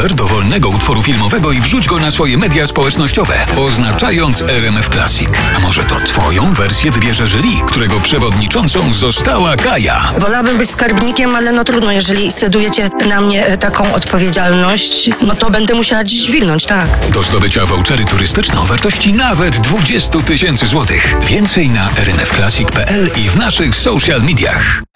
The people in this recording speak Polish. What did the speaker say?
cover dowolnego utworu filmowego i wrzuć go na swoje media społecznościowe, oznaczając RMF Classic. A może to twoją wersję wybierze jury, którego przewodniczącą została Kaja. Wolałabym być skarbnikiem, ale no trudno, jeżeli scedujecie na mnie taką odpowiedzialność, no to będę musiała dziś dźwignąć, tak. Do zdobycia vouchery turystyczne o wartości nawet 20 000 złotych. Więcej na rmfclassic.pl i w naszych social mediach.